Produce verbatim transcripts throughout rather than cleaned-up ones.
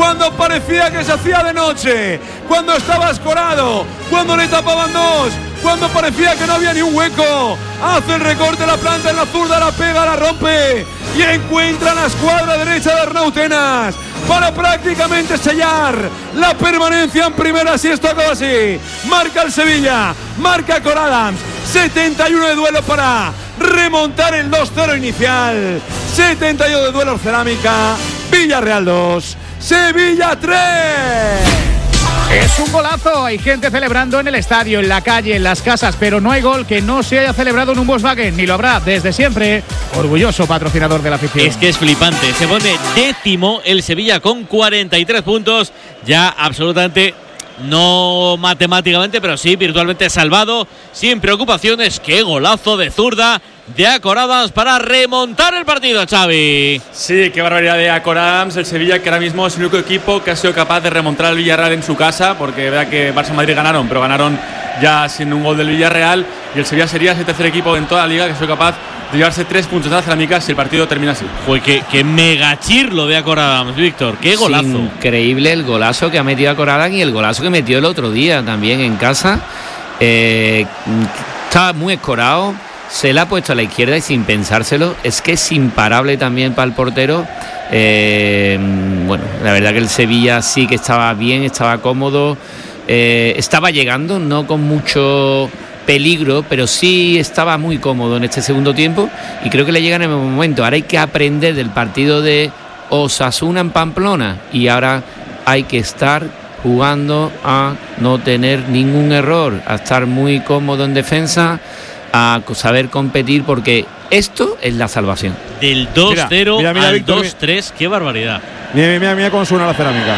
cuando parecía que se hacía de noche, cuando estaba escorado, cuando le tapaban dos, cuando parecía que no había ni un hueco, hace el recorte, la planta en la zurda, la pega, la rompe y encuentra la escuadra derecha de Arnau Tenas para prácticamente sellar la permanencia en primera. Si esto acaba así, marca el Sevilla, marca Cor Adams, setenta y uno de duelo para remontar el dos cero inicial, setenta y uno de duelo Cerámica, Villarreal dos, Sevilla tres. Es un golazo, hay gente celebrando en el estadio, en la calle, en las casas, pero no hay gol que no se haya celebrado en un Volkswagen, ni lo habrá desde siempre. Orgulloso patrocinador de la afición. Es que es flipante, se pone décimo el Sevilla con cuarenta y tres puntos, ya absolutamente, no matemáticamente, pero sí virtualmente salvado, sin preocupaciones. Qué golazo de zurda de Cor Adams para remontar el partido, Xavi. Sí, qué barbaridad de Cor Adams. El Sevilla, que ahora mismo es el único equipo que ha sido capaz de remontar al Villarreal en su casa, porque es verdad que Barça y Madrid ganaron, pero ganaron ya sin un gol del Villarreal, y el Sevilla sería el tercer equipo en toda la liga que ha sido capaz de llevarse tres puntos de la Cerámica si el partido termina así. Pues que, que mega chirlo de Cor Adams, Víctor. Qué golazo. Sí, increíble el golazo que ha metido Cor Adams y el golazo que metió el otro día también en casa. Eh, estaba muy escorado, se la ha puesto a la izquierda y sin pensárselo. Es que es imparable también para el portero. Eh, bueno, la verdad que el Sevilla sí que estaba bien, estaba cómodo, eh, estaba llegando, no con mucho peligro, pero sí estaba muy cómodo en este segundo tiempo y creo que le llega en el momento. Ahora hay que aprender del partido de Osasuna en Pamplona y ahora hay que estar jugando a no tener ningún error, a estar muy cómodo en defensa, a saber competir, porque esto es la salvación. Del dos cero mira, mira, mira, al Víctor, dos tres, qué barbaridad. Mira, mira, mira cómo suena la Cerámica.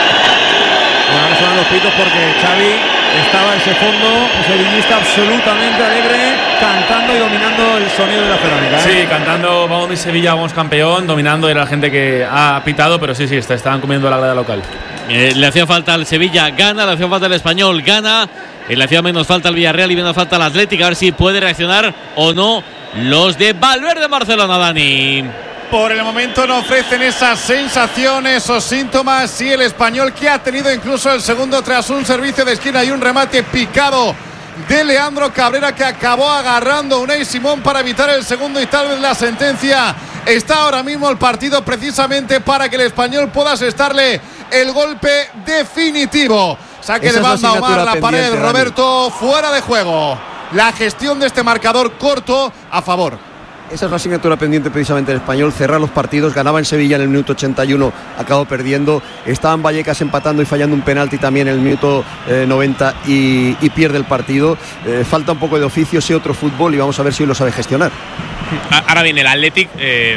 Bueno, ahora suenan los pitos porque Xavi estaba en ese fondo sevillista absolutamente alegre, cantando y dominando el sonido de la Cerámica, ¿eh? Sí, cantando "Vamos mi Sevilla, vamos campeón", dominando, era la gente que ha pitado, pero sí, sí, estaban comiendo la grada local. Eh, le hacía falta al Sevilla, gana, le hacía falta al Español, gana, eh, le hacía menos falta al Villarreal y menos falta al Atlético, a ver si puede reaccionar o no los de Valverde Barcelona, Dani. Por el momento no ofrecen esas sensaciones o síntomas, y el Español, que ha tenido incluso el segundo tras un servicio de esquina y un remate picado de Leandro Cabrera, que acabó agarrando a Unai Simón para evitar el segundo y tal vez la sentencia. Está ahora mismo el partido precisamente para que el Español pueda asestarle el golpe definitivo. Saque Esa de banda, Omar, la pared, pendiente, Roberto, fuera de juego. La gestión de este marcador corto a favor. Esa es la asignatura pendiente precisamente del Español, cerrar los partidos. Ganaba en Sevilla en el minuto ochenta y uno, acabó perdiendo. Estaban Vallecas empatando y fallando un penalti también en el minuto eh, noventa y, y pierde el partido. Eh, falta un poco de oficio, ese otro fútbol, y vamos a ver si hoy lo sabe gestionar. Ahora viene el Athletic, eh,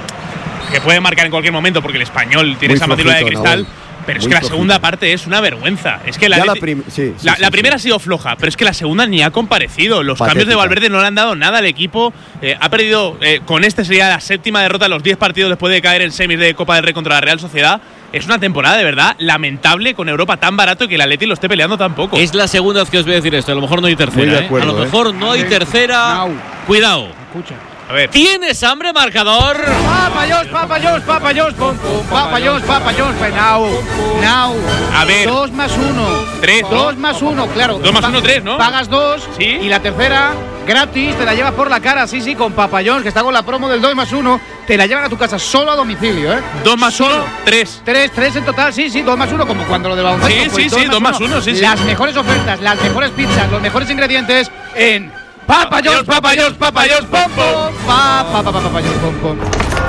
que puede marcar en cualquier momento porque el Español tiene Muy esa mandíbula de flojito, cristal. Nahuel. Pero Muy es que la flojito. segunda parte es una vergüenza. Es que la, la, Atleti- prim- sí, sí, la, sí, la sí, primera sí. ha sido floja, pero es que la segunda ni ha comparecido. Los Patética. cambios de Valverde no le han dado nada al equipo. Eh, ha perdido, eh, con este sería la séptima derrota en los diez partidos después de caer en semis de Copa del Rey contra la Real Sociedad. Es una temporada de verdad lamentable, con Europa tan barato y que el Atleti lo esté peleando tan poco. Es la segunda vez que os voy a decir esto, a lo mejor no hay tercera. Muy de ¿eh? acuerdo, A lo ¿eh? mejor no hay tercera. Nau. Cuidado. Escucha. A ver. ¿Tienes hambre, marcador? Papayos, papayos, papayos, pum, pum, papayos, papayos, now, now. A ver. Dos más uno. Tres, ¿no? Dos más uno, claro. Dos más Pa- uno, tres, ¿no? Pagas dos. Sí. Y la tercera, gratis, te la llevas por la cara, sí, sí, con papayón, que está con la promo del dos más uno. Te la llevan a tu casa solo a domicilio, ¿eh? Dos más Solo. uno, tres. Tres, tres en total, sí, sí, dos más uno, como cuando lo de baloncesto. Sí, pues sí, sí, dos más uno, sí, sí. Las mejores ofertas, las mejores pizzas, los mejores ingredientes en Papayos, papayos, papayos, pom, pom. Pa, pa, pa, pa, papayos, pom, pom.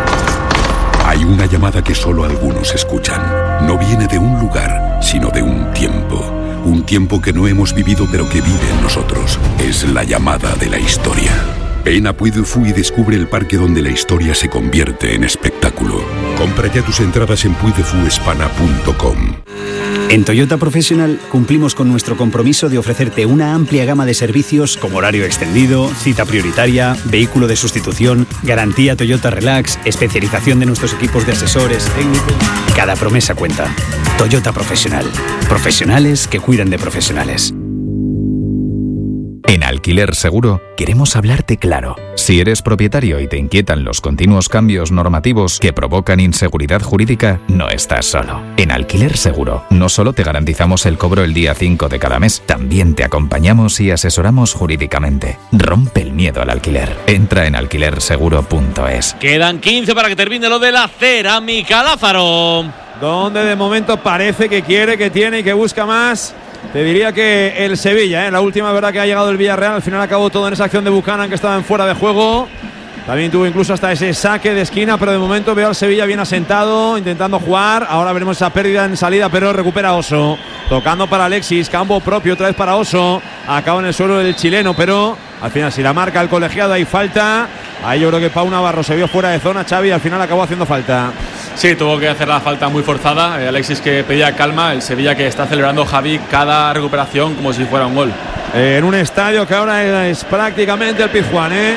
Hay una llamada que solo algunos escuchan. No viene de un lugar, sino de un tiempo. Un tiempo que no hemos vivido pero que vive en nosotros. Es la llamada de la historia. Ven a Puy du Fou y descubre el parque donde la historia se convierte en espectáculo. Compra ya tus entradas en puy de fu hispana punto com. En Toyota Professional cumplimos con nuestro compromiso de ofrecerte una amplia gama de servicios como horario extendido, cita prioritaria, vehículo de sustitución, garantía Toyota Relax, especialización de nuestros equipos de asesores técnicos. Cada promesa cuenta. Toyota Professional. Profesionales que cuidan de profesionales. En Alquiler Seguro queremos hablarte claro. Si eres propietario y te inquietan los continuos cambios normativos que provocan inseguridad jurídica, no estás solo. En Alquiler Seguro no solo te garantizamos el cobro el día cinco de cada mes, también te acompañamos y asesoramos jurídicamente. Rompe el miedo al alquiler. Entra en alquiler seguro punto es. Quedan quince para que termine lo de la Cerámica Lázaro, donde de momento parece que quiere, que tiene y que busca más. Te diría que el Sevilla, ¿eh? La última verdad que ha llegado el Villarreal, al final acabó todo en esa acción de Buchanan que estaba en fuera de juego. También tuvo incluso hasta ese saque de esquina, pero de momento veo al Sevilla bien asentado, intentando jugar. Ahora veremos esa pérdida en salida, pero recupera Oso. Tocando para Alexis, campo propio otra vez para Oso. Acaba en el suelo del chileno, pero al final si la marca el colegiado hay falta. Ahí yo creo que Pau Navarro se vio fuera de zona, Xavi, y al final acabó haciendo falta. Sí, tuvo que hacer la falta muy forzada. Eh, Alexis que pedía calma. El Sevilla que está celebrando, Javi, cada recuperación como si fuera un gol. Eh, en un estadio que ahora es prácticamente el Pizjuán, ¿eh?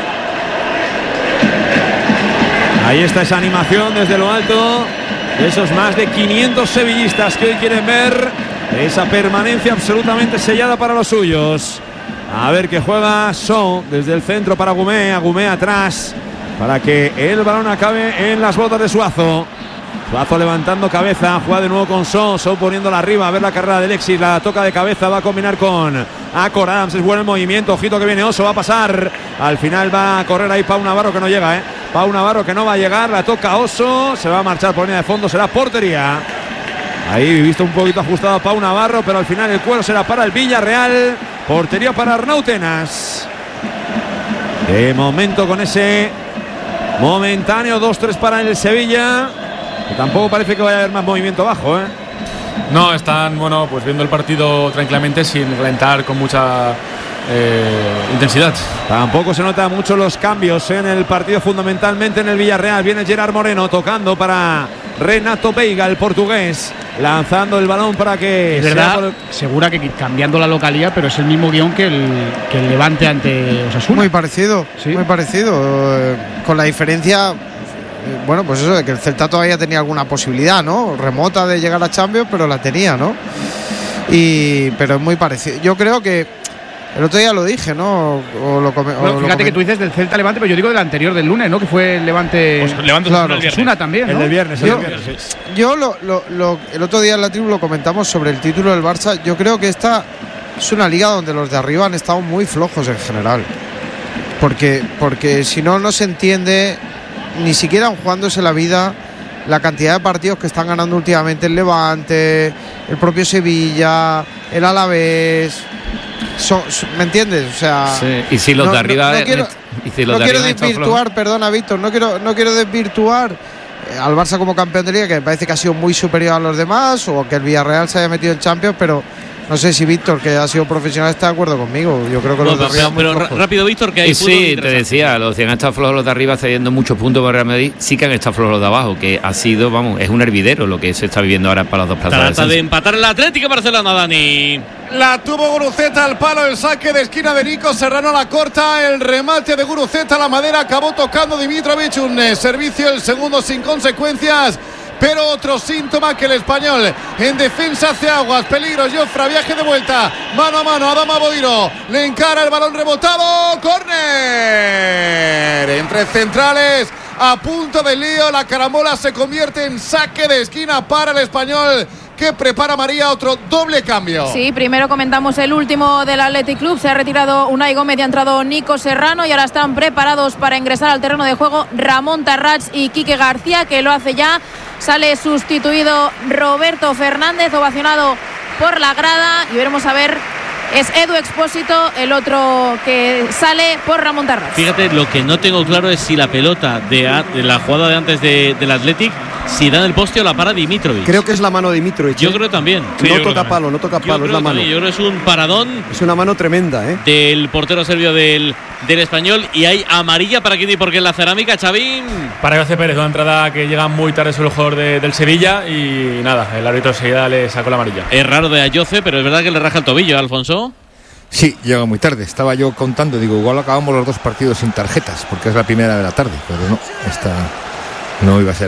Ahí está esa animación desde lo alto de esos más de quinientos sevillistas que hoy quieren ver esa permanencia absolutamente sellada para los suyos. A ver que juega So desde el centro para Gumé, Gumé atrás para que el balón acabe en las botas de Suazo. Suazo levantando cabeza, juega de nuevo con So, So poniéndola arriba, a ver la carrera de Alexis, la toca de cabeza, va a combinar con Acor Adams, es bueno el movimiento, ojito que viene Oso, va a pasar, al final va a correr ahí Pau Navarro que no llega, eh. Pau Navarro que no va a llegar, la toca Oso, se va a marchar por línea de fondo, será portería. Ahí visto un poquito ajustado a Pau Navarro, pero al final el cuero será para el Villarreal, portería para Arnau Tenas. De momento con ese momentáneo dos tres para el Sevilla. Que tampoco parece que vaya a haber más movimiento abajo, ¿eh? No, están bueno, pues viendo el partido tranquilamente sin calentar con mucha eh, intensidad. Tampoco se notan mucho los cambios en el partido, fundamentalmente en el Villarreal. Viene Gerard Moreno tocando para Renato Veiga, el portugués, lanzando el balón para que es verdad, por... segura que cambiando la localidad, pero es el mismo guión que el, que el Levante ante Osasuna. Muy parecido, ¿sí? Muy parecido, eh, con la diferencia. Bueno, pues eso de que el Celta todavía tenía alguna posibilidad, ¿no? Remota de llegar a Champions, pero la tenía, ¿no? Y pero es muy parecido. Yo creo que el otro día lo dije, ¿no? O lo come, bueno, o fíjate lo que tú dices del Celta Levante, pero yo digo del anterior del lunes, ¿no? Que fue el Levante. Pues Levante claro, el Osasuna también, ¿no? El del viernes, el yo, del viernes. Yo lo, lo, lo, el otro día en la tribu lo comentamos sobre el título del Barça. Yo creo que esta es una liga donde los de arriba han estado muy flojos en general. Porque, porque si no, no se entiende. Ni siquiera jugándose la vida la cantidad de partidos que están ganando últimamente el Levante, el propio Sevilla, el Alavés. So, so, ¿Me entiendes? O sea, sí. Y si los no, de arriba, no, no quiero, y si los no de quiero arriba desvirtuar, perdona Víctor, no quiero, no quiero desvirtuar eh, al Barça como campeón de liga, que me parece que ha sido muy superior a los demás, o que el Villarreal se haya metido en Champions, pero no sé si Víctor, que ha sido profesional, está de acuerdo conmigo. Yo creo que no, los de arriba. Pero, pero rápido, Víctor, que hay. Y sí, te decía, los que han estado flojos los de arriba cediendo muchos puntos para Real Madrid, sí que han estado flojos los de abajo, que ha sido, vamos, es un hervidero lo que se está viviendo ahora para las dos plazas. Trata de, de empatar el Atlético Barcelona, Dani. La tuvo Guruceta al palo, el saque de esquina de Nico Serrano, la corta, el remate de Guruceta, la madera acabó tocando Dimitrovic, un eh, servicio, el segundo sin consecuencias. Pero otro síntoma que el español en defensa hace aguas, peligros, Jofra, viaje de vuelta, mano a mano, Adama Boiro, le encara el balón rebotado, córner, entre centrales, a punto del lío, la carambola se convierte en saque de esquina para el español, que prepara María otro doble cambio. Sí, primero comentamos el último del Athletic Club, se ha retirado Unai Gómez y ha entrado Nico Serrano y ahora están preparados para ingresar al terreno de juego Ramón Tarrats y Quique García, que lo hace ya. Sale sustituido Roberto Fernández, ovacionado por la grada, y veremos a ver, es Edu Expósito el otro que sale por Ramón Tarrats. Fíjate, lo que no tengo claro es si la pelota de, a, de la jugada de antes de, del Athletic, si da en el poste o la para Dimitrovic. Creo que es la mano de Dimitrovic. Yo ¿eh? creo también. Sí, no yo toca creo palo, no toca palo, es la mano. También. Yo creo que es un paradón. Es una mano tremenda, ¿eh? Del portero serbio del, del español. Y hay amarilla para quién y porque en la cerámica, Chavín. Para José Pérez, una entrada que llega muy tarde sobre el jugador de, del Sevilla. Y nada, el árbitro enseguida le sacó la amarilla. Es raro de Ayoce, pero es verdad que le raja el tobillo, Alfonso. Sí, llega muy tarde. Estaba yo contando, digo, igual acabamos los dos partidos sin tarjetas, porque es la primera de la tarde, pero no, esta no iba a ser así.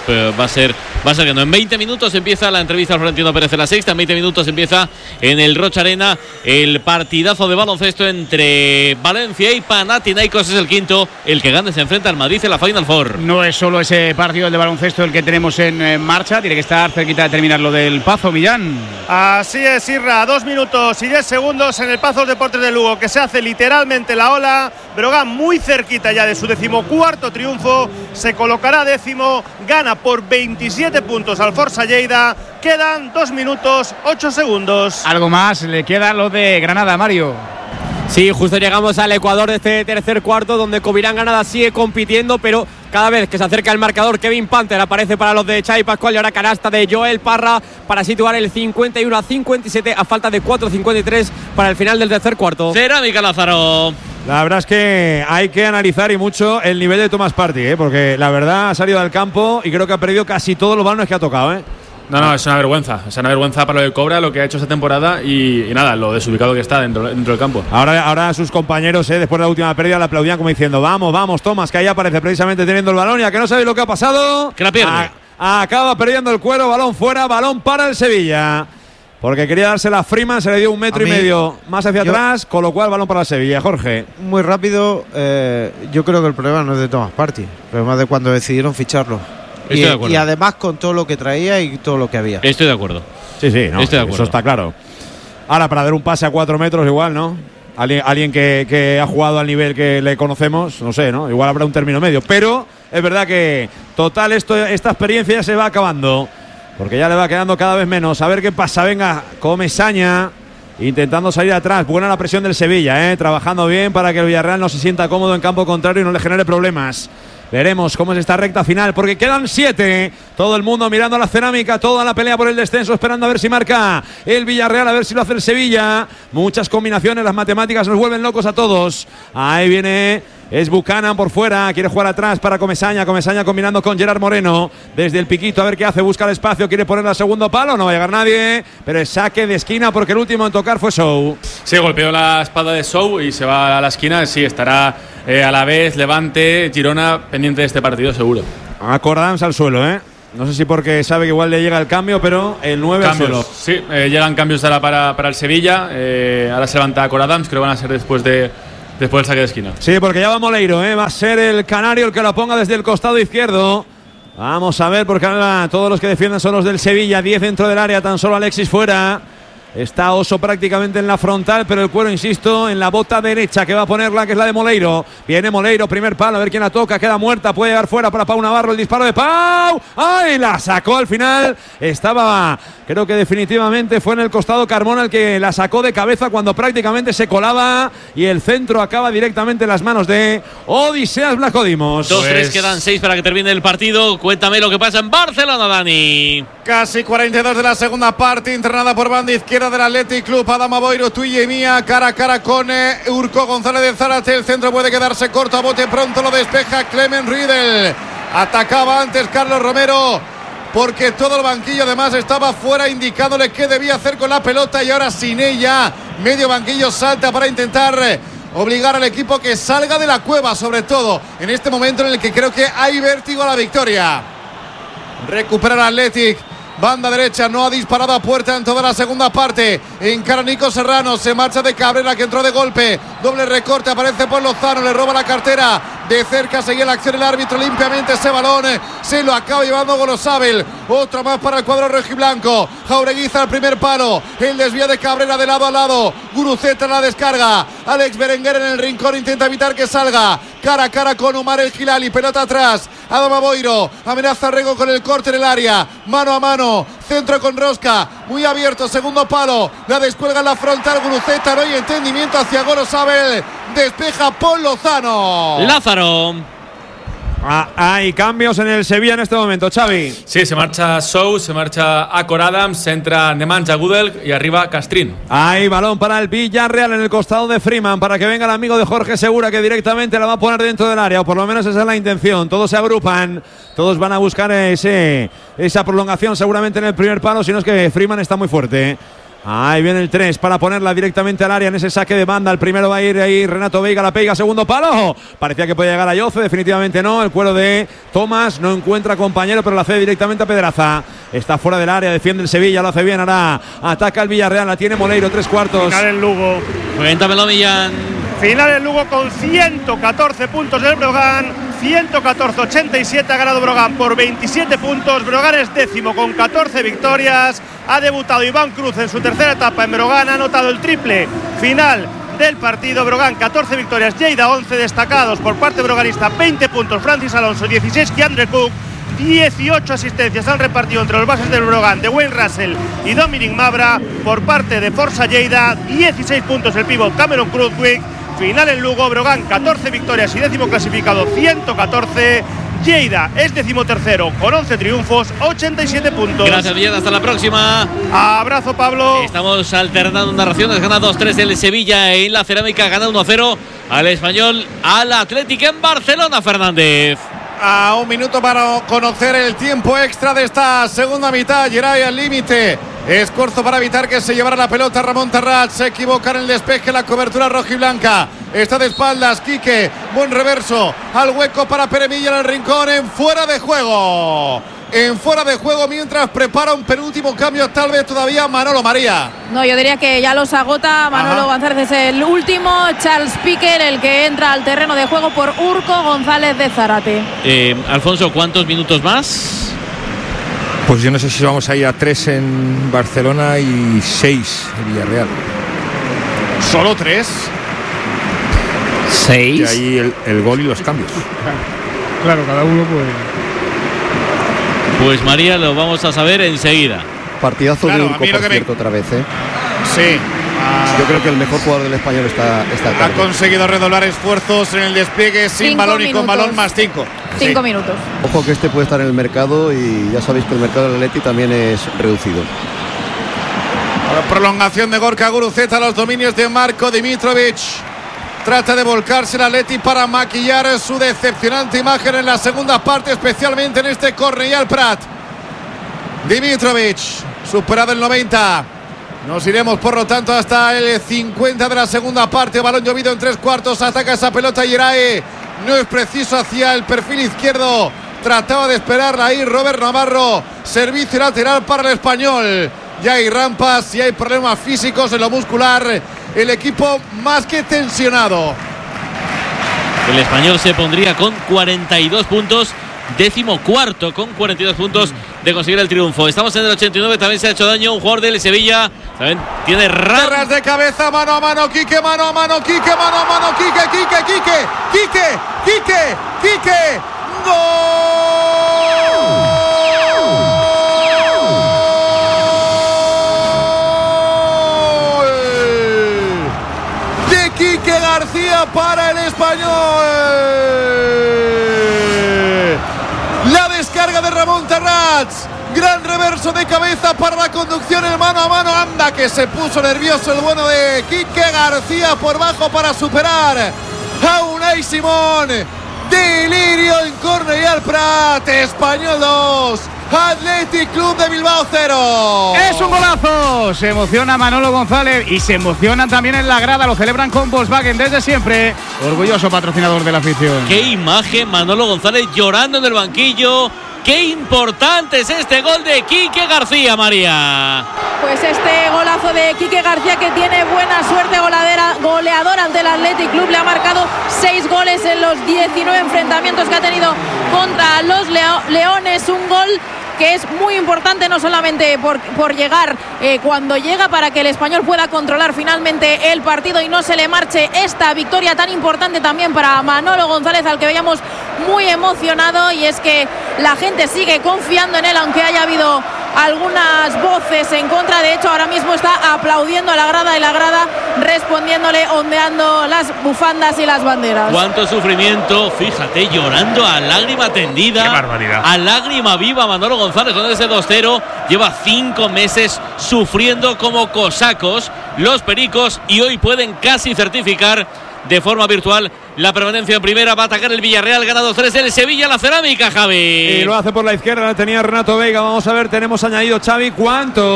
Pero va a ser, va a ser que no. En veinte minutos empieza la entrevista a Florentino Pérez en la sexta. En veinte minutos empieza en el Rocha Arena el partidazo de baloncesto entre Valencia y Panathinaikos. Es el quinto. El que gane se enfrenta al Madrid en la Final Four. No es solo ese partido de baloncesto el que tenemos en, en marcha. Tiene que estar cerquita de terminar lo del Pazo, Millán. Así es, Irra. Dos minutos y diez segundos en el Pazos Deportes de Lugo, que se hace literalmente la ola. Breogán muy cerquita ya de su decimocuarto triunfo. Se colocará décimo. Gana por veintisiete puntos al Forza Lleida. Quedan dos minutos, ocho segundos. Algo más, le queda lo de Granada, Mario. Sí, justo llegamos al Ecuador de este tercer cuarto, donde Covirán Granada sigue compitiendo, pero cada vez que se acerca el marcador, Kevin Panther aparece para los de Xavi Pascual y ahora canasta de Joel Parra para situar el cincuenta y uno a cincuenta y siete a falta de cuatro cincuenta y tres para el final del tercer cuarto. Cerámica Lázaro. La verdad es que hay que analizar y mucho el nivel de Thomas Partey, ¿eh? Porque la verdad ha salido del campo y creo que ha perdido casi todos los balones que ha tocado, ¿eh? No, no, es una vergüenza. Es una vergüenza para lo que cobra, lo que ha hecho esta temporada y, y nada, lo desubicado que está dentro, dentro del campo. Ahora, ahora sus compañeros, eh, después de la última pérdida, le aplaudían como diciendo: vamos, vamos, Thomas, que ahí aparece precisamente teniendo el balón y a que no sabéis lo que ha pasado. Que la pierde. A, acaba perdiendo el cuero, balón fuera, balón para el Sevilla. Porque quería dársela a Freeman, se le dio un metro y medio más hacia yo, atrás, con lo cual balón para el Sevilla. Jorge. Muy rápido, eh, yo creo que el problema no es de Thomas Partey, el problema es de cuando decidieron ficharlo. Estoy y, de acuerdo. Y además con todo lo que traía y todo lo que había. Estoy de acuerdo. Sí, sí, no, Estoy de acuerdo. Eso está claro. Ahora, para dar un pase a cuatro metros igual, ¿no? Alguien, alguien que, que ha jugado al nivel que le conocemos, no sé, ¿no? Igual habrá un término medio. Pero es verdad que, total, esto, esta experiencia ya se va acabando. Porque ya le va quedando cada vez menos. A ver qué pasa. Venga, Comesaña intentando salir atrás. Buena la presión del Sevilla, ¿eh? Trabajando bien para que el Villarreal no se sienta cómodo en campo contrario y no le genere problemas. Veremos cómo es esta recta final, porque quedan siete. Todo el mundo mirando a la Cerámica, toda la pelea por el descenso, esperando a ver si marca el Villarreal, a ver si lo hace el Sevilla. Muchas combinaciones, las matemáticas nos vuelven locos a todos. Ahí viene, es Buchanan por fuera, quiere jugar atrás para Comesaña. Comesaña combinando con Gerard Moreno desde el piquito, a ver qué hace, busca el espacio, quiere poner al segundo palo, no va a llegar nadie, pero es saque de esquina porque el último en tocar fue Sou. Sí, golpeó la espada de Sou y se va a la esquina, sí, estará eh, a la vez Levante, Girona, pendiente de este partido seguro. Acordamos al suelo, ¿eh? No sé si porque sabe que igual le llega el cambio, pero el nueve cambios, al suelo. Sí, eh, llegan cambios ahora para, para el Sevilla, eh, ahora se levanta Coradams, creo que van a ser después de Después del saque de esquina. Sí, porque ya va Moleiro, ¿eh? Va a ser el canario el que lo ponga desde el costado izquierdo. Vamos a ver, porque ahora todos los que defienden son los del Sevilla. diez dentro del área, tan solo Alexis fuera. Está Oso prácticamente en la frontal, pero el cuero, insisto, en la bota derecha que va a ponerla, que es la de Moleiro. Viene Moleiro, primer palo, a ver quién la toca, queda muerta, puede llegar fuera para Pau Navarro, el disparo de Pau. ¡Ay! La sacó al final. Estaba, creo que definitivamente fue en el costado Carmona el que la sacó de cabeza cuando prácticamente se colaba y el centro acaba directamente en las manos de Odiseas Vlachodimos. Dos, tres, quedan seis para que termine el partido. Cuéntame lo que pasa en Barcelona, Dani. Casi cuarenta y dos de la segunda parte, internada por banda izquierda del Athletic Club. Adama Boiro, tuya y mía, cara a cara con eh, Urco González de Zárate. El centro puede quedarse corto, a bote pronto lo despeja Clement Riedel. Atacaba antes Carlos Romero, porque todo el banquillo además estaba fuera indicándole qué debía hacer con la pelota, y ahora sin ella, medio banquillo salta para intentar eh, obligar al equipo que salga de la cueva, sobre todo en este momento en el que creo que hay vértigo a la victoria. Recupera el Athletic. Banda derecha, no ha disparado a puerta en toda la segunda parte. Encara Nico Serrano, se marcha de Cabrera, que entró de golpe. Doble recorte, aparece por Lozano, le roba la cartera. De cerca seguía la acción el árbitro limpiamente ese balón. Se lo acaba llevando Gorosabel. Otra más para el cuadro rojiblanco. Jaureguiza al primer palo. El desvío de Cabrera de lado a lado. Guruceta en la descarga. Alex Berenguer en el rincón intenta evitar que salga. Cara a cara con Omar El Hilali. Pelota atrás. Adama Boiro. Amenaza a Rego con el corte en el área. Mano a mano. Centro con Rosca. Muy abierto. Segundo palo. La descuelga en la frontal. Guruceta. No hay entendimiento hacia Gorosabel. Despeja Paul Lozano. Lázaro. Ah, hay cambios en el Sevilla en este momento, Xavi. Sí, se marcha Sou, se marcha Akor Adams, entra Nemanja Gudel y arriba Castrín. Hay balón para el Villarreal en el costado de Freeman, para que venga el amigo de Jorge Segura, que directamente la va a poner dentro del área, o por lo menos esa es la intención. Todos se agrupan, todos van a buscar ese, esa prolongación seguramente en el primer palo, si no es que Freeman está muy fuerte. Ahí viene el tres para ponerla directamente al área en ese saque de banda. El primero va a ir ahí Renato Veiga, la pega, segundo palo. Parecía que podía llegar a Yoce, definitivamente no. El cuero de Tomás no encuentra compañero, pero la cede directamente a Pedraza. Está fuera del área, defiende el Sevilla, lo hace bien ahora. Ataca el Villarreal, la tiene Moleiro, tres cuartos. Final en Lugo. Cuéntamelo, Millán. Final en Lugo con ciento catorce puntos del Brogan. ciento catorce ochenta y siete ha ganado Brogan por veintisiete puntos. Brogan es décimo con catorce victorias. Ha debutado Iván Cruz en su tercera etapa en Brogan. Ha anotado el triple final del partido. Brogan catorce victorias, Lleida once, destacados por parte broganista veinte puntos Francis Alonso, dieciséis Keandre Cook, dieciocho asistencias han repartido entre los bases del Brogan de Wayne Russell y Dominic Mabra. Por parte de Forza Lleida, dieciséis puntos el pívot Cameron Cruzwick. Final en Lugo, Brogan catorce victorias y décimo clasificado ciento catorce. Lleida es decimotercero con once triunfos, ochenta y siete puntos. Gracias, Millán, hasta la próxima. Abrazo, Pablo. Estamos alternando narraciones. Gana dos tres el Sevilla en la Cerámica, gana uno cero al Español, al Athletic en Barcelona, Fernández. A un minuto para conocer el tiempo extra de esta segunda mitad. Geray al límite. Escorzo para evitar que se llevara la pelota Ramón Tarrats. Se equivoca en el despeje, la cobertura rojiblanca. Está de espaldas Quique. Buen reverso al hueco para Peremilla en el rincón. En fuera de juego. En fuera de juego mientras prepara un penúltimo cambio. Tal vez todavía Manolo María. No, yo diría que ya los agota. Manolo Ajá. González es el último. Charles Piquer el que entra al terreno de juego por Urco González de Zárate. Eh, Alfonso, ¿cuántos minutos más? Pues yo no sé si vamos a ir a tres en Barcelona y seis en Villarreal. ¿Solo tres? ¿Seis? Y ahí el, el gol y los cambios. Claro, cada uno puede. Pues María, lo vamos a saber enseguida. Partidazo claro, de Urco, por cierto, me... otra vez, ¿eh? Sí. Uh, Yo creo que el mejor jugador del Español está, está Ha conseguido redoblar esfuerzos en el despliegue sin cinco balón minutos. Y con balón más cinco. Cinco sí. minutos. Ojo que este puede estar en el mercado y ya sabéis que el mercado del Atleti también es reducido. La prolongación de Gorka Guruceta a los dominios de Marko Dimitrovic. Trata de volcarse el Atleti para maquillar su decepcionante imagen en la segunda parte, especialmente en este Cornellà Prat. Dimitrovic, superado el noventa. Nos iremos por lo tanto hasta el cincuenta de la segunda parte. Balón llovido en tres cuartos. Ataca esa pelota Geray. No es preciso hacia el perfil izquierdo. Trataba de esperarla ahí Robert Navarro. Servicio lateral para el Español. Ya hay rampas y hay problemas físicos en lo muscular. El equipo más que tensionado. El Español se pondría con cuarenta y dos puntos. Décimo cuarto con cuarenta y dos puntos de conseguir el triunfo. Estamos en el ochenta y nueve, también se ha hecho daño un jugador del Sevilla. También tiene ras de cabeza, mano a mano, Quique, mano a mano, Quique, mano a mano, Quique, Quique, Quique, Quique, Quique, Quique. ¡Gol! De Quique García para el Español. La descarga de Ramón Tarrats. Gran reverso de cabeza para la conducción, el mano a mano. Anda que se puso nervioso el bueno de Quique García por bajo para superar a Unai Simón. Delirio en Cornellà Prat. Español dos, Athletic Club de Bilbao cero. Es un golazo. Se emociona Manolo González y se emocionan también en la grada. Lo celebran con Volkswagen desde siempre. Orgulloso patrocinador de la afición. Qué imagen, Manolo González llorando en el banquillo. Qué importante es este gol de Quique García, María. Pues este golazo de Quique García, que tiene buena suerte goleadora, goleador ante el Athletic Club. Le ha marcado seis goles en los diecinueve enfrentamientos que ha tenido contra los Leo- Leones. Un gol que es muy importante, no solamente por, por llegar eh, cuando llega, para que el Español pueda controlar finalmente el partido y no se le marche esta victoria tan importante también para Manolo González, al que veíamos muy emocionado. Y es que la gente sigue confiando en él, aunque haya habido algunas voces en contra. De hecho, ahora mismo está aplaudiendo a la grada y la grada respondiéndole, ondeando las bufandas y las banderas. Cuánto sufrimiento, fíjate, llorando a lágrima tendida. Qué barbaridad. A lágrima viva Manolo González con ese dos cero. Lleva cinco meses sufriendo como cosacos los pericos y hoy pueden casi certificar de forma virtual la permanencia en primera. Va a atacar el Villarreal, gana dos tres el Sevilla, la Cerámica, Javi. Y lo hace por la izquierda, la tenía Renato Veiga. Vamos a ver, tenemos añadido, Xavi, ¿cuánto?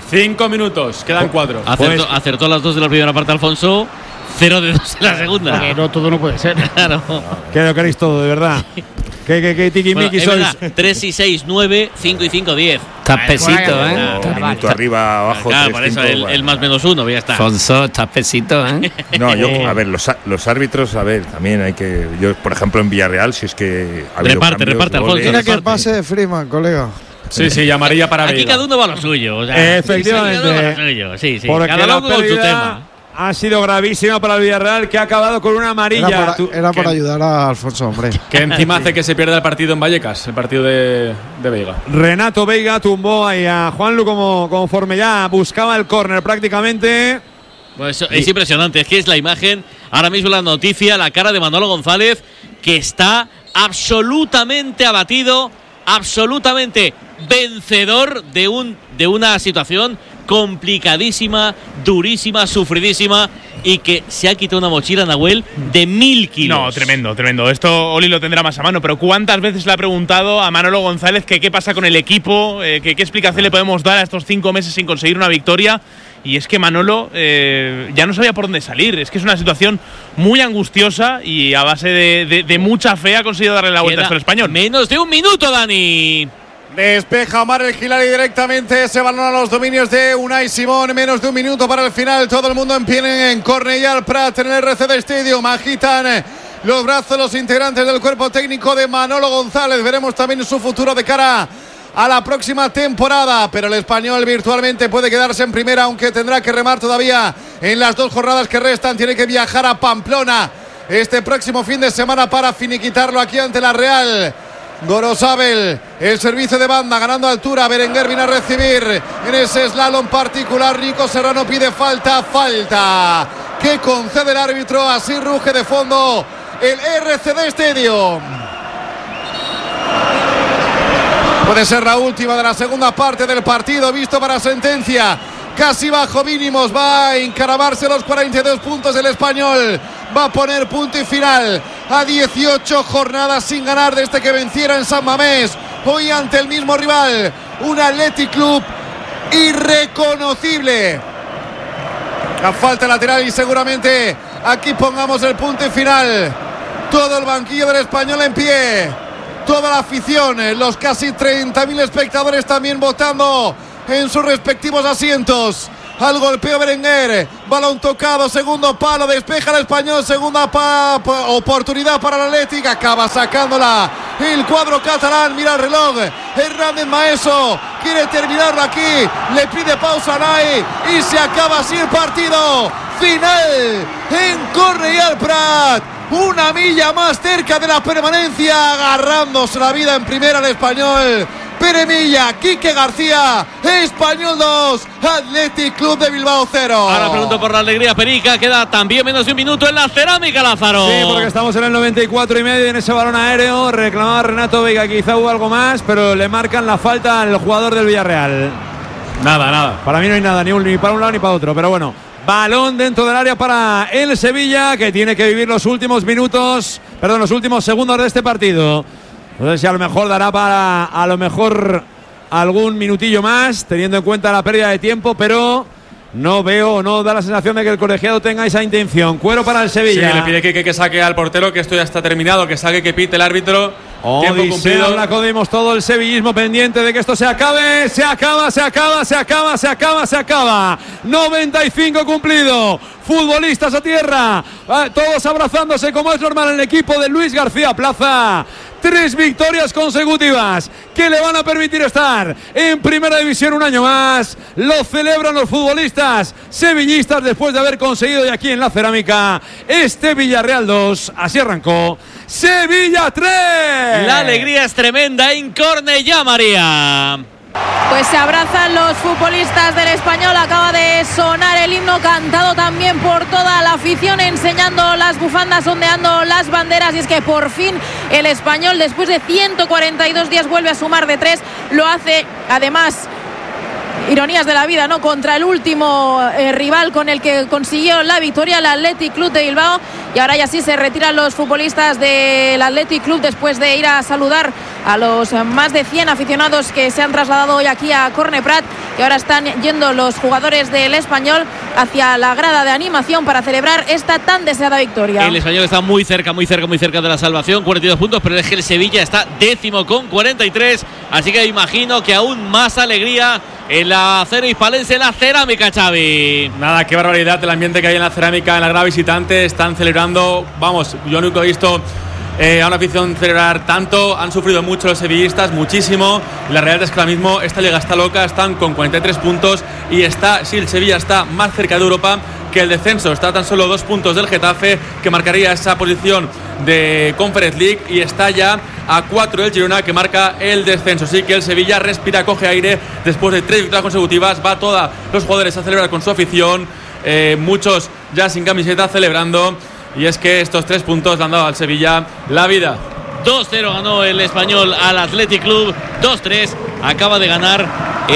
Cinco minutos, quedan cuatro. Acertó, Pues, acertó las dos de la primera parte Alfonso, cero de dos en la segunda. Pero todo no puede ser. Claro. Que lo queréis todo, de verdad. Que, que, que tiquimiqui Bueno, es sois. verdad, tres y seis, nueve, cinco y cinco, diez. Estás pesito, ¿eh? Un minuto arriba, abajo, Claro, tres, por eso cinco, el, bueno. el más menos uno, ya está. Alfonso, estás pesito, ¿eh? No, yo, a ver, los, á- los árbitros, a ver, también hay que. Yo, por ejemplo, en Villarreal, si es que. Ha habido Reparte, cambios, reparte, Alfonso, goles. Mira que pase Freeman, colega. sí, sí, llamaría para Aquí Veiga. cada uno va a lo suyo. O sea, Efectivamente. sí, cada uno va a lo suyo. Sí, sí. Porque Cada la uno con su pérdida tema. ha sido gravísima para el Villarreal, que ha acabado con una amarilla. Era para, Tú- era para que- ayudar a Alfonso, hombre. Que encima hace que se pierda el partido en Vallecas, el partido de, de Veiga. Renato Veiga tumbó ahí a Juanlu como conforme ya buscaba el córner prácticamente. Bueno, eso es impresionante, es que es la imagen, ahora mismo la noticia, la cara de Manolo González, que está absolutamente abatido, absolutamente vencedor de, un, de una situación complicadísima, durísima, sufridísima, y que se ha quitado una mochila, Nahuel, de mil kilos. No, tremendo, tremendo. Esto Oli lo tendrá más a mano, pero ¿cuántas veces le ha preguntado a Manolo González que qué pasa con el equipo, eh, que qué explicación le podemos dar a estos cinco meses sin conseguir una victoria? Y es que Manolo eh, ya no sabía por dónde salir. Es que es una situación muy angustiosa y a base de, de, de mucha fe ha conseguido darle la vuelta a esto al Español. Menos de un minuto, Dani. Despeja Omar El Gilari directamente ese balón a los dominios de Unai Simón. Menos de un minuto para el final. Todo el mundo en pie en Cornellà Prat en el R C D Stadium. Agitan los brazos los integrantes del cuerpo técnico de Manolo González. Veremos también su futuro de cara a la próxima temporada, pero el Español virtualmente puede quedarse en primera, aunque tendrá que remar todavía en las dos jornadas que restan. Tiene que viajar a Pamplona este próximo fin de semana para finiquitarlo aquí ante la Real. Gorosabel, el servicio de banda ganando altura. Berenguer viene a recibir en ese slalom particular. Nico Serrano pide falta, falta que concede el árbitro. Así ruge de fondo el R C D Stadium. Puede ser la última de la segunda parte del partido, visto para sentencia. Casi bajo mínimos, va a encaramarse los cuarenta y dos puntos del Español. Va a poner punto y final a dieciocho jornadas sin ganar desde que venciera en San Mamés. Hoy ante el mismo rival, un Athletic Club irreconocible. La falta lateral y seguramente aquí pongamos el punto y final. Todo el banquillo del Español en pie. Toda la afición, los casi treinta mil espectadores también votando en sus respectivos asientos. Al golpeo Berenguer, balón tocado, segundo palo, despeja el Español, segunda pa pa oportunidad para el Athletic, acaba sacándola el cuadro catalán. Mira el reloj, Hernández Maeso quiere terminarlo aquí, le pide pausa a Nai y se acaba así el partido. Final en Cornellà Prat, una milla más cerca de la permanencia, agarrándose la vida en primera el Español. Pere Milla, Quique García, Español dos, Athletic Club de Bilbao cero. Ahora pregunto por la alegría Perica, queda también menos de un minuto en la cerámica, Lázaro. Sí, porque estamos en el noventa y cuatro y medio en ese balón aéreo. Reclamaba Renato Veiga, quizá hubo algo más, pero le marcan la falta al jugador del Villarreal. Nada, nada. Para mí no hay nada, ni, un, ni para un lado ni para otro, pero bueno. Balón dentro del área para el Sevilla, que tiene que vivir los últimos minutos, perdón, los últimos segundos de este partido. No sé si a lo mejor dará para a lo mejor algún minutillo más, teniendo en cuenta la pérdida de tiempo, pero no veo, no da la sensación de que el colegiado tenga esa intención. Cuero para el Sevilla. Sí, le pide que, que saque al portero, que esto ya está terminado, que saque, que pite el árbitro. Tiempo Odisea cumplido. Blacodimos, todo el sevillismo pendiente de que esto se acabe. Se acaba, se acaba, se acaba, se acaba, se acaba. noventa y cinco cumplido. Futbolistas a tierra. Ah, todos abrazándose como es normal en el equipo de Luis García Plaza. Tres victorias consecutivas que le van a permitir estar en primera división un año más. Lo celebran los futbolistas sevillistas después de haber conseguido de aquí en la cerámica este Villarreal dos. Así arrancó Sevilla tres. La alegría es tremenda en Cornellà, María. Pues se abrazan los futbolistas del Español. Acaba de sonar el himno, cantado también por toda la afición, enseñando las bufandas, ondeando las banderas. Y es que por fin el Español, después de ciento cuarenta y dos días, vuelve a sumar de tres. Lo hace además, ironías de la vida, ¿no?, contra el último eh, rival con el que consiguió la victoria, el Athletic Club de Bilbao. Y ahora ya sí se retiran los futbolistas del Athletic Club después de ir a saludar a los más de cien aficionados que se han trasladado hoy aquí a Corne Prat, y ahora están yendo los jugadores del Español hacia la grada de animación para celebrar esta tan deseada victoria. El Español está muy cerca, muy cerca, muy cerca de la salvación, cuarenta y dos puntos, pero es que el Sevilla está décimo con cuarenta y tres, así que imagino que aún más alegría en la acera hispalense, la cerámica, Xavi. Nada, qué barbaridad el ambiente que hay en la cerámica, en la grada visitante. Están celebrando, vamos, yo nunca he visto eh, a una afición celebrar tanto. Han sufrido mucho los sevillistas, muchísimo. Y la realidad es que ahora mismo esta liga está loca. Están con cuarenta y tres puntos y está, sí, el Sevilla está más cerca de Europa que el descenso. Está a tan solo dos puntos del Getafe, que marcaría esa posición de Conference League, y está ya a cuatro del Girona, que marca el descenso. Así que el Sevilla respira, coge aire después de tres victorias consecutivas. Va todos los jugadores a celebrar con su afición, eh, muchos ya sin camiseta celebrando, y es que estos tres puntos le han dado al Sevilla la vida. dos cero ganó el Español al Athletic Club, dos tres acaba de ganar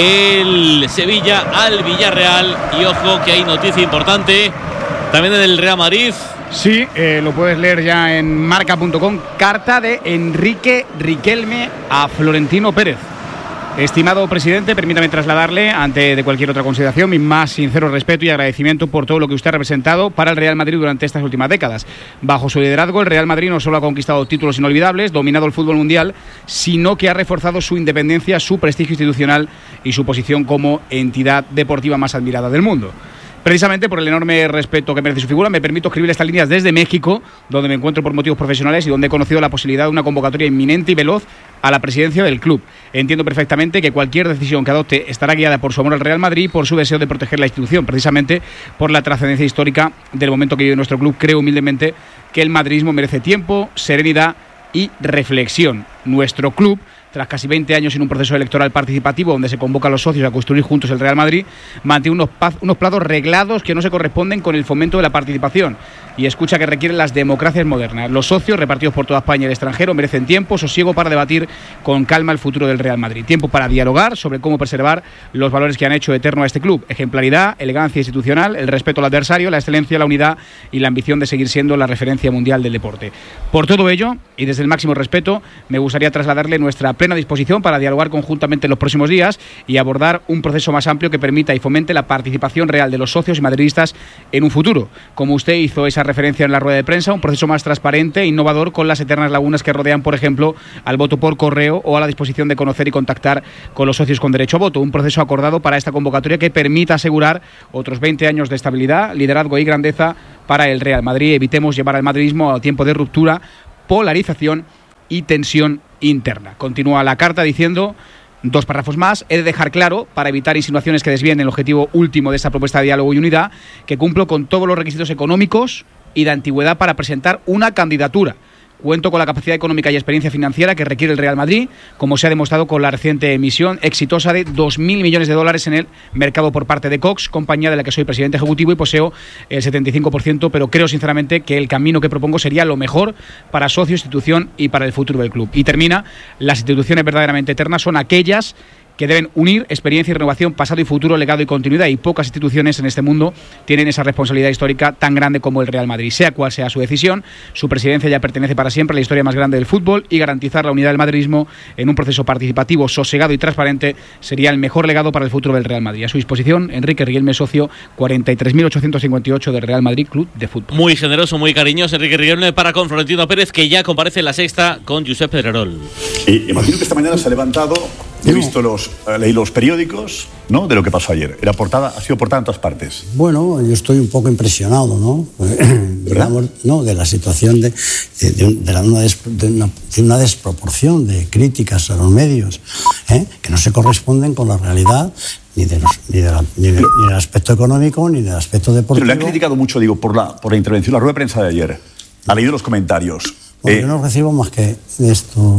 el Sevilla al Villarreal. Y ojo que hay noticia importante también del Real Madrid. Sí, eh, lo puedes leer ya en marca punto com. Carta de Enrique Riquelme a Florentino Pérez. Estimado presidente, permítame trasladarle, antes de cualquier otra consideración, mi más sincero respeto y agradecimiento por todo lo que usted ha representado para el Real Madrid durante estas últimas décadas. Bajo su liderazgo, el Real Madrid no solo ha conquistado títulos inolvidables, dominado el fútbol mundial, sino que ha reforzado su independencia, su prestigio institucional y su posición como entidad deportiva más admirada del mundo. Precisamente por el enorme respeto que merece su figura, me permito escribir estas líneas desde México, donde me encuentro por motivos profesionales y donde he conocido la posibilidad de una convocatoria inminente y veloz a la presidencia del club. Entiendo perfectamente que cualquier decisión que adopte estará guiada por su amor al Real Madrid y por su deseo de proteger la institución, precisamente por la trascendencia histórica del momento que vive nuestro club. Creo humildemente que el madridismo merece tiempo, serenidad y reflexión. Nuestro club, tras casi veinte años en un proceso electoral participativo donde se convoca a los socios a construir juntos el Real Madrid, mantiene unos, paz, unos plazos reglados que no se corresponden con el fomento de la participación y escucha que requieren las democracias modernas. Los socios, repartidos por toda España y el extranjero, merecen tiempo, sosiego para debatir con calma el futuro del Real Madrid. Tiempo para dialogar sobre cómo preservar los valores que han hecho eterno a este club: ejemplaridad, elegancia institucional, el respeto al adversario, la excelencia, la unidad y la ambición de seguir siendo la referencia mundial del deporte. Por todo ello, y desde el máximo respeto, me gustaría trasladarle nuestra plena disposición para dialogar conjuntamente en los próximos días y abordar un proceso más amplio que permita y fomente la participación real de los socios y madridistas en un futuro. Como usted hizo esa referencia en la rueda de prensa, un proceso más transparente e innovador, con las eternas lagunas que rodean, por ejemplo, al voto por correo o a la disposición de conocer y contactar con los socios con derecho a voto. Un proceso acordado para esta convocatoria que permita asegurar otros veinte años de estabilidad, liderazgo y grandeza para el Real Madrid. Evitemos llevar al madridismo a tiempo de ruptura, polarización y tensión interna. Continúa la carta diciendo, dos párrafos más: he de dejar claro, para evitar insinuaciones que desvíen el objetivo último de esta propuesta de diálogo y unidad, que cumplo con todos los requisitos económicos y de antigüedad para presentar una candidatura. Cuento con la capacidad económica y experiencia financiera que requiere el Real Madrid, como se ha demostrado con la reciente emisión exitosa de dos mil millones de dólares en el mercado por parte de Cox, compañía de la que soy presidente ejecutivo y poseo el setenta y cinco por ciento, pero creo sinceramente que el camino que propongo sería lo mejor para socio, institución y para el futuro del club. Y termina: las instituciones verdaderamente eternas son aquellas que deben unir experiencia y renovación, pasado y futuro, legado y continuidad, y pocas instituciones en este mundo tienen esa responsabilidad histórica tan grande como el Real Madrid. Sea cual sea su decisión, su presidencia ya pertenece para siempre a la historia más grande del fútbol, y garantizar la unidad del madridismo en un proceso participativo, sosegado y transparente sería el mejor legado para el futuro del Real Madrid. A su disposición, Enrique Riquelme, socio cuarenta y tres mil ochocientos cincuenta y ocho del Real Madrid Club de Fútbol. Muy generoso, muy cariñoso Enrique Riquelme para con Florentino Pérez, que ya comparece en la sexta con Josep Pedrerol. Y imagino que esta mañana se ha levantado, he visto los, leí los periódicos, ¿no?, de lo que pasó ayer. Era portada, ha sido portada en todas partes. Bueno, yo estoy un poco impresionado, ¿no? Digamos, no, de la situación de, de, de, de, la, una, des, de, una, de una desproporción de críticas a los medios, ¿eh?, que no se corresponden con la realidad ni, de los, ni, de la, ni, de, ni del aspecto económico ni del aspecto deportivo. Pero le han criticado mucho, digo, por la, por la intervención, la rueda de prensa de ayer. Ha leído los comentarios. Bueno, eh, yo no recibo más que esto,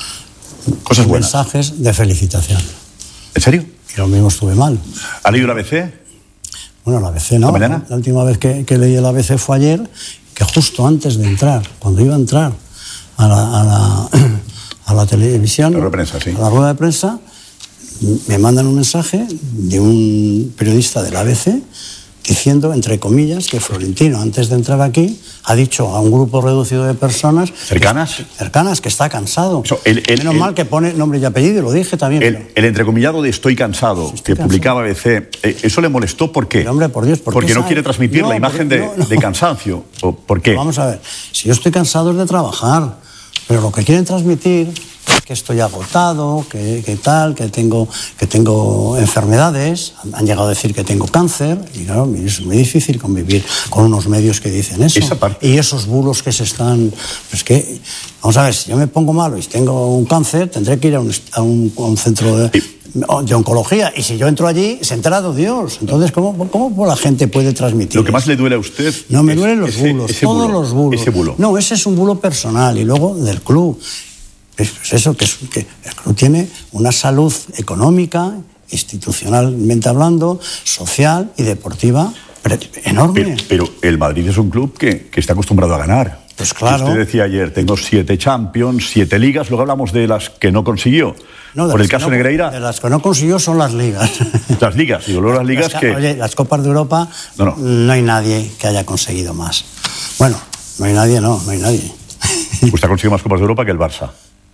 cosas buenas, mensajes de felicitación. ¿En serio? Y lo mismo estuve mal. ¿Ha leído el A B C? Bueno, el A B C no. ¿La mañana? La última vez que, que leí el A B C fue ayer, que justo antes de entrar, cuando iba a entrar a la, a la, a la televisión, la rueda de prensa, sí. a la rueda de prensa, me mandan un mensaje de un periodista del A B C diciendo, entre comillas, que Florentino, antes de entrar aquí, ha dicho a un grupo reducido de personas... ¿Cercanas? Que, cercanas, que está cansado. Eso, el, el, Menos el, mal que pone nombre y apellido, y lo dije también. El, pero... el entrecomillado de estoy cansado, sí, estoy que cansado. Publicaba B B C, eh, ¿eso le molestó por qué? Pero, hombre, por Dios, ¿por Porque qué no sabe? quiere transmitir no, la imagen porque, de, no, no. de cansancio. ¿O ¿Por qué? Vamos a ver, si yo estoy cansado es de trabajar, pero lo que quieren transmitir es que estoy agotado, que, que tal, que tengo, que tengo enfermedades, han llegado a decir que tengo cáncer, y claro, es muy difícil convivir con unos medios que dicen eso. Esa parte. Y esos bulos que se están... Pues que, vamos a ver, si yo me pongo malo y tengo un cáncer, tendré que ir a un, a un, a un centro de... de oncología, y si yo entro allí, se ha enterado Dios. Entonces, ¿cómo, cómo la gente puede transmitir? Lo que más le duele a usted... No, me duelen los ese, bulos, ese todos bulo, los bulos. Ese bulo. No, ese es un bulo personal, y luego del club. Es pues eso, que, es, que el club tiene una salud económica, institucionalmente hablando, social y deportiva enorme. Pero, pero el Madrid es un club que, que está acostumbrado a ganar. Pues claro. Usted decía ayer, tengo siete Champions, siete ligas, luego hablamos de las que no consiguió. No, Por el caso no, Negreira. De las que no consiguió son las ligas. Las ligas, digo, luego las ligas las, que... Oye, las Copas de Europa, no, no. no hay nadie que haya conseguido más. Bueno, no hay nadie, no, no hay nadie. Usted ha conseguido más Copas de Europa que el Barça.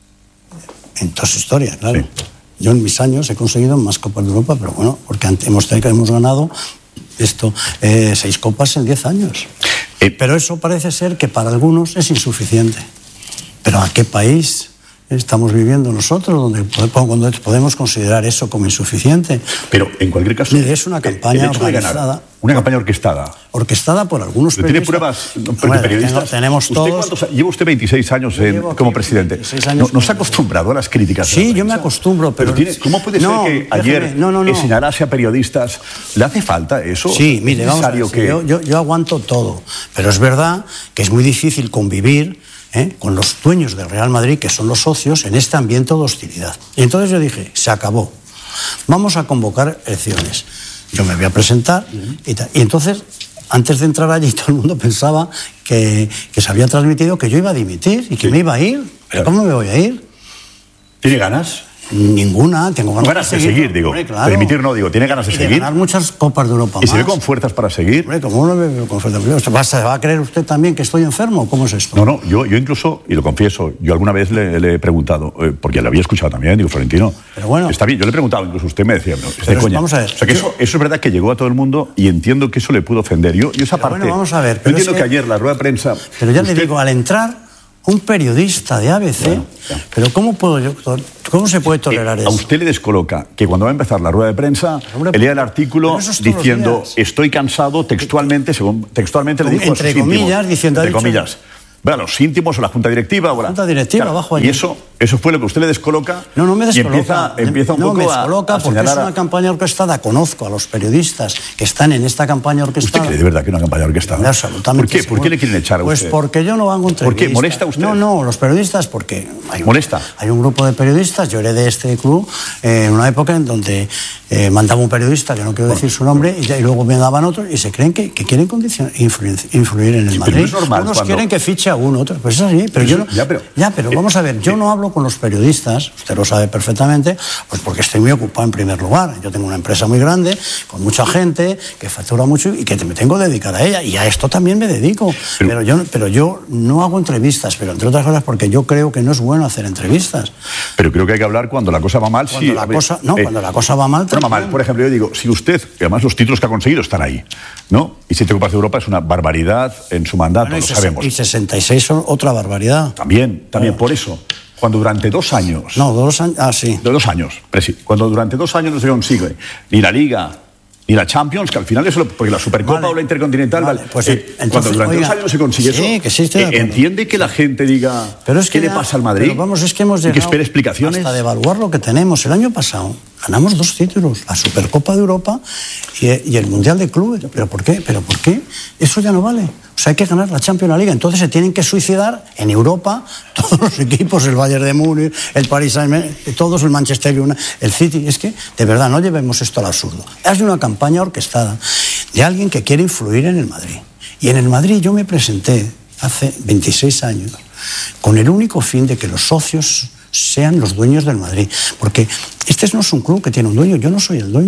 En toda su historia, claro. Sí. Yo en mis años he conseguido más Copas de Europa, pero bueno, porque hemos, hemos ganado esto, eh, seis copas en diez años. Eh, pero eso parece ser que para algunos es insuficiente. ¿Pero a qué país estamos viviendo nosotros donde podemos considerar eso como insuficiente? Pero en cualquier caso... Mire, es una campaña organizada. Ganar, una campaña orquestada. Orquestada por algunos periodistas. ¿Tiene pruebas bueno, periodistas? Tengo, tenemos ¿Usted todos... cuántos, lleva usted veintiséis años en, como presidente. Años ¿No, ¿No se ha acostumbrado a las críticas? Sí, yo me acostumbro, pero... pero tiene, ¿Cómo puede no, ser que ayer no, no, no. señalase a periodistas? ¿Le hace falta eso? Sí, mire, vamos a ver, que... yo, yo, yo aguanto todo, pero es verdad que es muy difícil convivir ¿eh? con los dueños del Real Madrid, que son los socios, en este ambiente de hostilidad. Y entonces yo dije, se acabó. Vamos a convocar elecciones. Yo me voy a presentar uh-huh. y, tal. Y entonces, antes de entrar allí, todo el mundo pensaba que, que se había transmitido que yo iba a dimitir y que sí. me iba a ir. ¿Pero cómo me voy a ir? ¿Tiene ganas? Ninguna, tengo ganas, ganas de seguir, seguir digo. Hombre, claro. Permitir no, digo, tiene ganas de y seguir. De ganar muchas Copas de Europa. ¿Y más. Se ve con fuerzas para seguir? Hombre, ¿cómo no me veo con fuerzas? ¿Se va a creer usted también que estoy enfermo? ¿Cómo es esto? No, no, yo, yo incluso, y lo confieso, yo alguna vez le, le he preguntado, eh, porque le había escuchado también, digo, Florentino, pero bueno, está bien, yo le he preguntado, incluso usted me decía, no, es de coña. Vamos a ver. O sea, que eso, eso es verdad que llegó a todo el mundo y entiendo que eso le pudo ofender. Yo, yo esa pero parte, bueno, vamos a ver, yo entiendo es que, que ayer la rueda de prensa... Pero ya usted, le digo, al entrar... Un periodista de A B C, bueno, pero ¿cómo puedo yo, cómo se puede tolerar eh, eso? A usted le descoloca que cuando va a empezar la rueda de prensa, hombre, lea el artículo diciendo estoy cansado textualmente, según textualmente le dijo entre comillas, íntimos, diciendo entre comillas. Bueno, los íntimos o la junta directiva. La junta directiva, claro, abajo allí. Y eso, eso fue lo que usted le descoloca. No, no me descoloca. Y empieza, empieza un no, poco me descoloca a, a porque es una a... campaña orquestada. Conozco a los periodistas que están en esta campaña orquestada. ¿Usted cree de verdad que es una campaña orquestada? Absolutamente. ¿Por qué? Seguro. ¿Por qué le quieren echar a usted? Pues porque yo no hago entrevistas. ¿Por qué? ¿Molesta a usted? No, no, los periodistas porque... Hay un, ¿Molesta? Hay un grupo de periodistas, yo heredé este club eh, en una época en donde eh, mandaba un periodista, que no quiero decir su nombre, y, y luego me daban otros y se creen que, que quieren influir, influir en el sí, Madrid. Pero no es normal Unos cuando... quieren que fiche a uno, otros. Pues es así, pero yo no... Ya, pero, ya, pero vamos a ver, yo no hablo con los periodistas, usted lo sabe perfectamente, pues porque estoy muy ocupado en primer lugar. Yo tengo una empresa muy grande, con mucha gente, que factura mucho y que me tengo que dedicar a ella. Y a esto también me dedico. Pero, pero, yo, pero yo no hago entrevistas, pero entre otras cosas porque yo creo que no es bueno hacer entrevistas. Pero creo que hay que hablar cuando la cosa va mal. Cuando sí, la ver, cosa, no, eh, cuando la cosa va mal. No va mal. Por ejemplo, yo digo, si usted, que además los títulos que ha conseguido están ahí, ¿no? Y siete Copas de Europa es una barbaridad en su mandato, bueno, lo sabemos. Y sesenta y seis son otra barbaridad. También, también, por eso. Cuando durante dos años... No, dos años, ah, sí. De dos años, cuando durante dos años no se consigue ni la Liga ni la Champions, que al final es lo, porque la Supercopa vale, o la Intercontinental, vale, pues, eh, entonces, cuando durante oiga, dos años no se consigue sí, eso, que sí estoy de acuerdo. entiende que la gente diga pero es que qué ya, le pasa al Madrid, pero vamos, es que hemos llegado y que espere explicaciones. Hasta de evaluar lo que tenemos. El año pasado ganamos dos títulos, la Supercopa de Europa y, y el Mundial de Clubes. ¿Pero por qué? ¿Pero por qué? Eso ya no vale. O sea, hay que ganar la Champions League. Entonces se tienen que suicidar en Europa todos los equipos, el Bayern de Múnich, el Paris Saint-Germain, todos, el Manchester United, el City. Es que, de verdad, no llevemos esto al absurdo. Es una campaña orquestada de alguien que quiere influir en el Madrid. Y en el Madrid yo me presenté hace veintiséis años con el único fin de que los socios sean los dueños del Madrid. Porque este no es un club que tiene un dueño, yo no soy el dueño.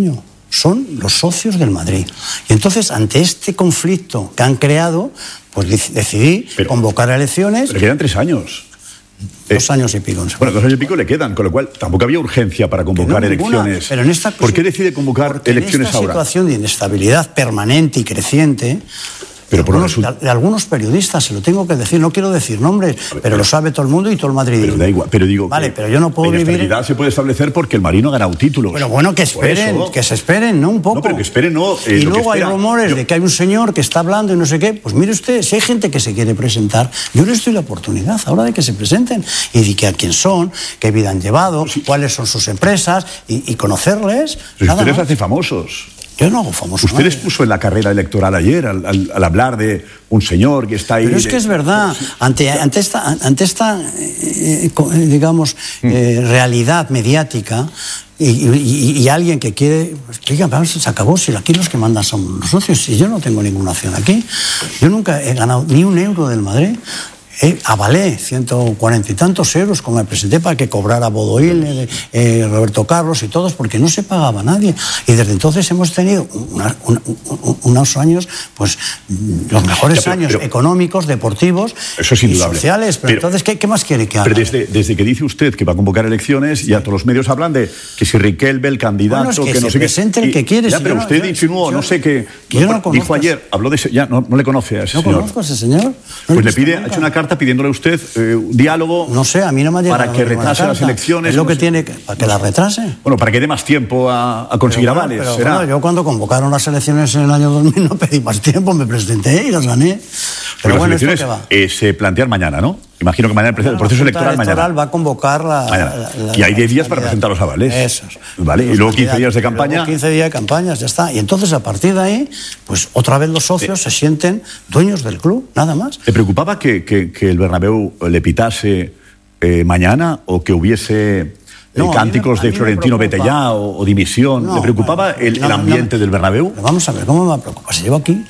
son los socios del Madrid. Y entonces, ante este conflicto que han creado, pues decidí pero, convocar elecciones. Pero quedan tres años. Dos eh, años y pico. Bueno, dos años y pico le quedan, con lo cual tampoco había urgencia para convocar no elecciones. Ninguna, pero en esta, ¿Por qué decide convocar elecciones en esta ahora? Situación de inestabilidad permanente y creciente. Pero por algunos, de, de algunos periodistas, se lo tengo que decir, no quiero decir nombres, pero, pero lo sabe todo el mundo y todo el madridismo. Pero da igual, pero digo, vale, pero yo no puedo la vivir. La inestabilidad se puede establecer porque el Madrid no ha ganado títulos. Pero bueno, que esperen, que se esperen, ¿no? Un poco. No, pero que esperen, no. Eh, y lo luego que espera, hay rumores yo... de que hay un señor que está hablando y no sé qué. Pues mire usted, si hay gente que se quiere presentar, yo les doy la oportunidad ahora de que se presenten y de que a quién son, qué vida han llevado, sí. cuáles son sus empresas y, y conocerles. Pero ustedes hacen famosos. Yo no hago famoso. Usted les puso en la carrera electoral ayer al, al, al hablar de un señor que está ahí. Pero es de... que es verdad, ante, ante esta, ante esta eh, digamos, eh, realidad mediática y, y, y alguien que quiere, pues, diga, vamos, se acabó, si aquí los que mandan son los socios, si yo no tengo ninguna acción aquí, yo nunca he ganado ni un euro del Madrid. Eh, avalé ciento cuarenta y tantos euros como me presenté para que cobrara Bodoil, eh, eh, Roberto Carlos y todos, porque no se pagaba a nadie. Y desde entonces hemos tenido una, una, unos años, pues los mejores ya, pero, años pero, económicos, deportivos eso es y sociales. Pero, pero entonces, ¿qué, ¿qué más quiere que haga? Pero desde, desde que dice usted que va a convocar elecciones, sí. ya todos los medios hablan de que si Riquelme, el candidato, bueno, es que, que se no sé presente qué. el que quiere. Ya, si pero no, usted yo, insinuó, yo, no sé qué. Yo no dijo conozco ayer, habló de ese, ya no, no le conoce a ese no señor. No conozco a ese señor. No pues le pide, ha hecho una carta pidiéndole a usted eh, un diálogo. No sé, a mí no me ha llegado para que retrase las elecciones. Es lo que no sé. tiene que, para que las retrase. Bueno, para que dé más tiempo a, a conseguir pero avales. Bueno, pero ¿será? bueno, yo cuando convocaron las elecciones en el año dos mil no pedí más tiempo, me presenté y las gané. Pero, pero bueno, las elecciones va. Eh, se plantean mañana, ¿no? Imagino que mañana el proceso, bueno, el proceso electoral, electoral mañana. va a convocar la, mañana. la, la y hay diez días para presentar los avales. Esos. Vale, y luego quince días de campaña. quince días de campañas, ya está. Y entonces a partir de ahí, pues otra vez los socios sí. se sienten dueños del club, nada más. ¿Te preocupaba que, que, que el Bernabéu le pitase eh, mañana o que hubiese no, cánticos me, de Florentino vete ya o, o dimisión? No, ¿le preocupaba bueno, el, no, el ambiente no, del Bernabéu? Vamos a ver, ¿cómo me va a preocupar? Si llevo aquí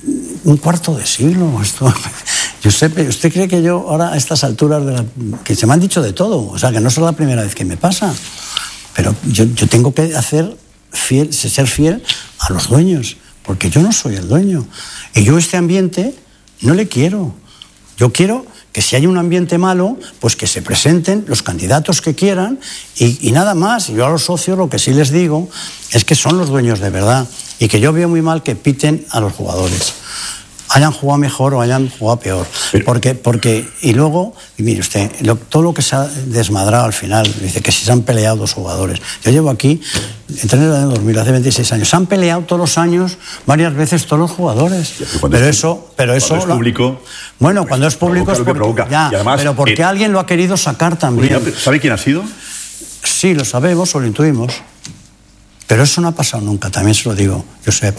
un cuarto de siglo. Esto, Giuseppe, ¿usted cree que yo ahora a estas alturas de la, que se me han dicho de todo? O sea, que no es la primera vez que me pasa. Pero yo, yo tengo que hacer fiel, ser fiel a los dueños, porque yo no soy el dueño. Y yo este ambiente no le quiero. Yo quiero que si hay un ambiente malo, pues que se presenten los candidatos que quieran y, y nada más. Y yo a los socios lo que sí les digo es que son los dueños de verdad y que yo veo muy mal que piten a los jugadores. Hayan jugado mejor o hayan jugado peor. Porque, porque y luego, y mire usted, lo, todo lo que se ha desmadrado al final, dice que si se han peleado dos jugadores. Yo llevo aquí, entré en el año dos mil, hace veintiséis años, se han peleado todos los años, varias veces todos los jugadores. Pero es, eso, pero eso. Es público. Bueno, pues, cuando es público es porque, provoca. Ya, además, pero porque eh, alguien lo ha querido sacar también. ¿Sabe quién ha sido? Sí, lo sabemos o lo intuimos. Pero eso no ha pasado nunca, también se lo digo, Josep.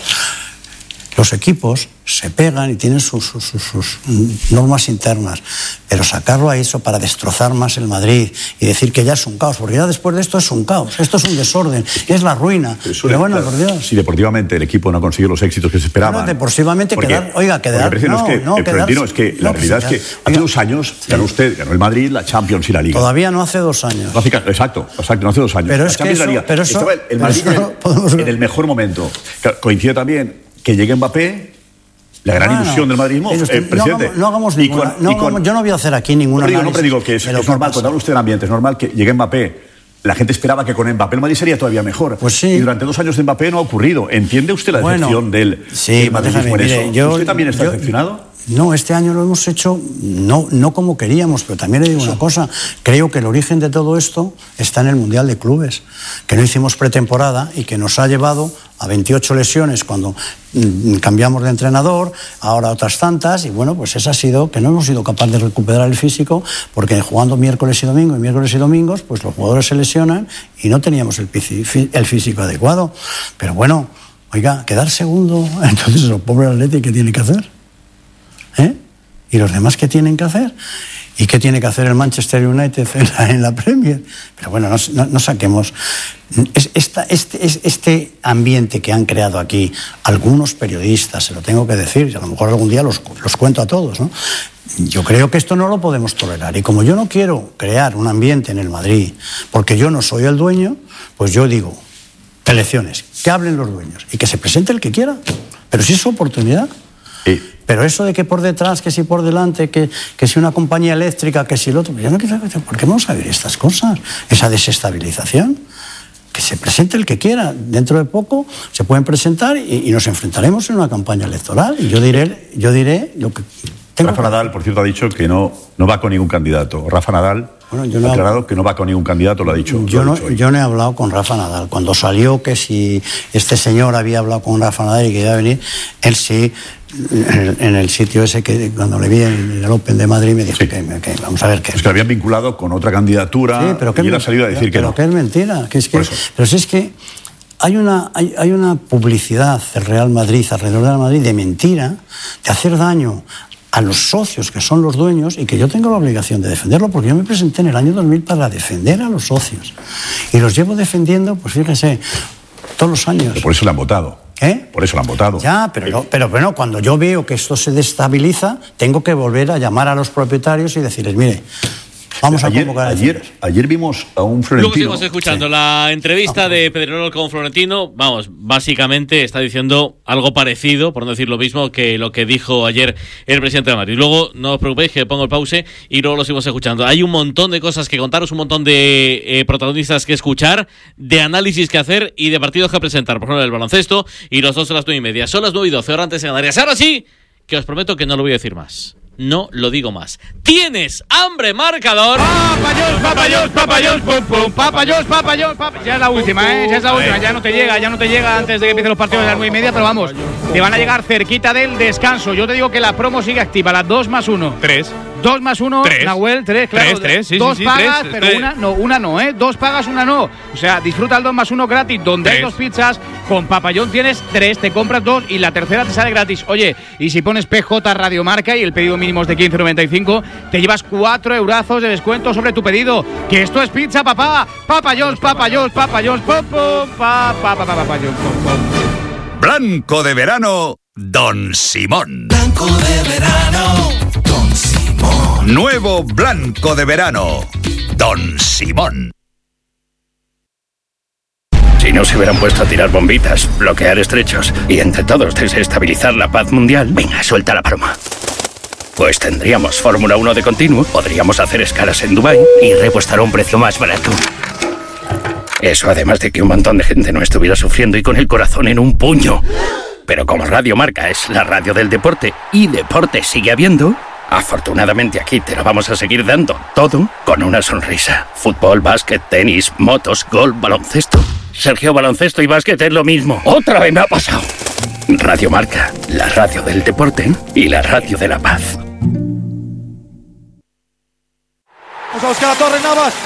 Los equipos se pegan y tienen sus, sus, sus, sus normas internas, pero sacarlo a eso para destrozar más el Madrid y decir que ya es un caos, porque ya después de esto es un caos, esto es un desorden, es la ruina. Pero, pero bueno, claro, por Dios. Si deportivamente el equipo no ha conseguido los éxitos que se esperaban. Bueno, deportivamente porque, quedar, oiga, quedar. Porque no, es que, no, el Florentino es que no, la realidad es que hace oiga, dos años sí. ganó usted, ganó el Madrid, la Champions y la Liga. Todavía no hace dos años. No hace, exacto, exacto, no hace dos años. Pero la es Champions que eso, y la Liga. pero eso, Estaba el, el Madrid pero eso en, podemos... en el mejor momento. Coincide también que llegue Mbappé. La gran bueno, ilusión del madridismo, eh, presidente. No hagamos, no hagamos ninguna. Con, no, con, yo no voy a hacer aquí ninguna. No, digo, no digo que es, es normal, cuando habla usted del ambiente, es normal que llegue Mbappé. La gente esperaba que con Mbappé el Madrid sería todavía mejor. Pues sí. Y durante dos años de Mbappé no ha ocurrido. ¿Entiende usted la decepción bueno, del, sí, del madridismo en eso? Yo, ¿Usted también está yo, decepcionado? No, este año lo hemos hecho no, no como queríamos, pero también le digo una cosa, creo que el origen de todo esto está en el Mundial de Clubes, que no hicimos pretemporada y que nos ha llevado a veintiocho lesiones cuando mm, cambiamos de entrenador, ahora otras tantas, y bueno, pues eso ha sido que no hemos sido capaces de recuperar el físico, porque jugando miércoles y domingo, y miércoles y domingos, pues los jugadores se lesionan y no teníamos el, el físico adecuado. Pero bueno, oiga, quedar segundo, entonces el pobre Atleti, ¿qué tiene que hacer? ¿Eh? ¿Y los demás qué tienen que hacer? ¿Y qué tiene que hacer el Manchester United en la, en la Premier? Pero bueno, no, no, no saquemos... Es, esta, este, es, este ambiente que han creado aquí algunos periodistas, se lo tengo que decir, y a lo mejor algún día los, los cuento a todos, ¿no? Yo creo que esto no lo podemos tolerar. Y como yo no quiero crear un ambiente en el Madrid, porque yo no soy el dueño, pues yo digo, elecciones. que hablen los dueños y que se presente el que quiera. Pero si es su oportunidad. Sí. Pero eso de que por detrás, que si por delante, que, que si una compañía eléctrica, que si el otro... Yo no quiero, ¿por qué vamos a ver estas cosas? Esa desestabilización. Que se presente el que quiera. Dentro de poco se pueden presentar y, y nos enfrentaremos en una campaña electoral. Y yo diré, yo diré lo que... Tengo Rafa Nadal, por cierto, ha dicho que no, no va con ningún candidato. Rafa Nadal bueno, yo no ha aclarado que no va con ningún candidato, lo ha dicho. Yo, lo ha no, dicho yo no he hablado con Rafa Nadal. Cuando salió que si este señor había hablado con Rafa Nadal y que iba a venir, él sí, en el, en el sitio ese que cuando le vi en el Open de Madrid me dijo sí. que, que vamos a ver qué. Es que lo habían vinculado con otra candidatura sí, pero que y él ha salido a decir que pero no. Pero que es mentira. Que es que, pero si es que hay una, hay, hay una publicidad del Real Madrid, alrededor del Real Madrid, de mentira, de hacer daño a los socios que son los dueños y que yo tengo la obligación de defenderlo porque yo me presenté en el año dos mil para defender a los socios y los llevo defendiendo, pues fíjese, todos los años. Pero por eso le han votado. ¿Eh? Por eso lo han votado. Ya, pero, no, pero bueno, cuando yo veo que esto se destabiliza, tengo que volver a llamar a los propietarios y decirles, mire, vamos a ayer, convocar a ayer, ayer vimos a un Florentino. Luego seguimos escuchando sí. la entrevista no. de Pedrerol con Florentino. Vamos, básicamente está diciendo algo parecido, por no decir lo mismo, que lo que dijo ayer el presidente de Madrid. Luego, no os preocupéis, que pongo el pause y luego lo seguimos escuchando. Hay un montón de cosas que contaros, un montón de eh, protagonistas que escuchar, de análisis que hacer y de partidos que presentar. Por ejemplo, el baloncesto y los dos a las nueve y media. Son las nueve y doce, hora antes en Canarias. Ahora sí, que os prometo que no lo voy a decir más. No lo digo más. ¿Tienes hambre, marcador? Papayos, papayos, papayos, pum, pum, papayos, papayos, papayos. Ya es la última, ¿eh? Ya es la última. Ya no te llega, ya no te llega antes de que empiecen los partidos de las nueve y media, pero vamos, te van a llegar cerquita del descanso. Yo te digo que la promo sigue activa, las dos más uno. Tres. Dos más uno, tres. Nahuel, tres, claro. Tres, tres, sí, dos sí, sí, pagas, tres, pero tres. una no, una no, ¿eh? Dos pagas, una no. O sea, disfruta el dos más uno gratis, donde tres. Hay dos pizzas. Con Papayón tienes tres, te compras dos y la tercera te sale gratis. Oye, y si pones P J Radiomarca y el pedido mínimo es de quince noventa y cinco, te llevas cuatro eurazos de descuento sobre tu pedido. Que esto es pizza, papá. Papayón, papayón, papayón, pom, pom, pa, pa, pa, pa, papayón, pom, pom. Blanco de verano, Don Simón. Blanco de verano, Don Simón. Nuevo Blanco de verano, Don Simón. Si no se hubieran puesto a tirar bombitas, bloquear estrechos y entre todos desestabilizar la paz mundial, venga, suelta la broma. Pues tendríamos Fórmula uno de continuo, podríamos hacer escalas en Dubái y repostar a un precio más barato. Eso además de que un montón de gente no estuviera sufriendo y con el corazón en un puño. Pero como Radio Marca es la radio del deporte y deporte sigue habiendo, afortunadamente aquí te lo vamos a seguir dando todo con una sonrisa. Fútbol, básquet, tenis, motos, golf, baloncesto. Sergio, baloncesto y básquet es lo mismo. ¡Otra vez me ha pasado! Radio Marca, la radio del deporte y la radio de la paz. Vamos a buscar a Torres Navas.